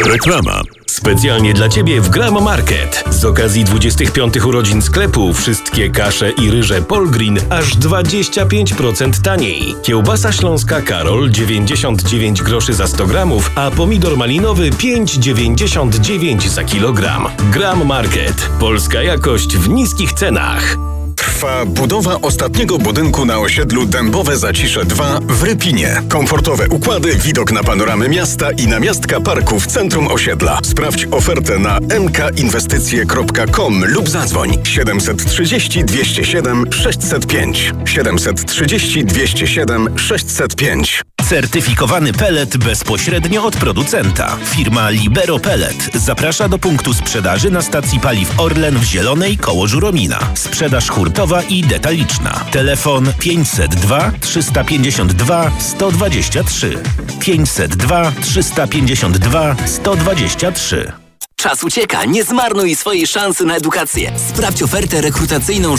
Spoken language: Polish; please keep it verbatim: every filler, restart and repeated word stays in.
Reklama. Specjalnie dla Ciebie w Gram Market. Z okazji dwudziestych piątych urodzin sklepu wszystkie kasze i ryże Polgreen aż dwadzieścia pięć procent taniej. Kiełbasa śląska Karol dziewięćdziesiąt dziewięć groszy za sto gramów, a pomidor malinowy pięć dziewięćdziesiąt dziewięć za kilogram. Gram Market. Polska jakość w niskich cenach. Trwa budowa ostatniego budynku na osiedlu Dębowe Zacisze dwa w Rypinie. Komfortowe układy, widok na panoramę miasta i namiastka parku w centrum osiedla. Sprawdź ofertę na m k inwestycje kropka com lub zadzwoń siedem trzy zero dwieście siedem sześć zero pięć siedem trzy zero dwieście siedem sześć zero pięć. Certyfikowany pelet bezpośrednio od producenta. Firma Libero Pellet zaprasza do punktu sprzedaży na stacji paliw Orlen w Zielonej koło Żuromina. Sprzedaż hurtowa i detaliczna. Telefon pięćset dwa trzysta pięćdziesiąt dwa sto dwadzieścia trzy. pięćset dwa trzysta pięćdziesiąt dwa sto dwadzieścia trzy. Czas ucieka, nie zmarnuj swojej szansy na edukację. Sprawdź ofertę rekrutacyjną